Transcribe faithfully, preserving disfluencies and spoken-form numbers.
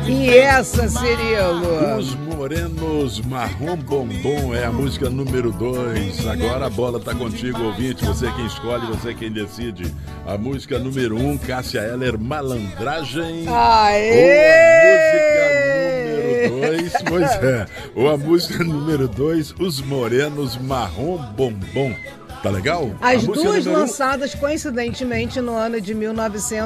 E essa, Cirilo? Os Morenos Marrom Bombom é a música número dois. Agora a bola tá contigo, ouvinte. Você quem escolhe, você quem decide. A música número um, Cássia Eller, Malandragem. Aê! Ou a música número dois, pois é. Ou a música número dois, Os Morenos Marrom Bombom. Tá legal? As A duas número... lançadas coincidentemente no ano de mil novecentos